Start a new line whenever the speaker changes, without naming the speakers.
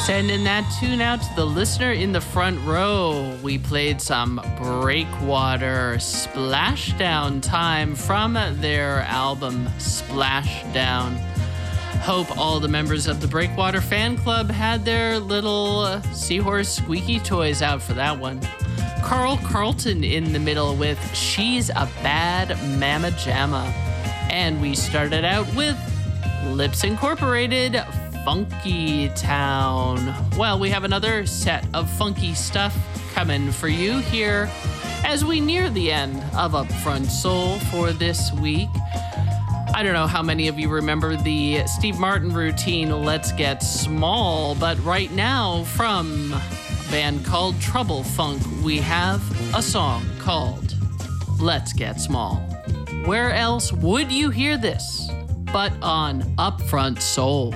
Sending that tune out to the listener in the front row. We played some Breakwater Splashdown Time from their album Splashdown. Hope all the members of the Breakwater fan club had their little seahorse squeaky toys out for that one. Carl Carlton in the middle with She's a Bad Mamma Jamma. And we started out with Lips Incorporated, Funky Town. Well, we have another set of funky stuff coming for you here as we near the end of Upfront Soul for this week. I don't know how many of you remember the Steve Martin routine, Let's Get Small, but right now from a band called Trouble Funk, we have a song called Let's Get Small. Where else would you hear this but on Upfront Soul?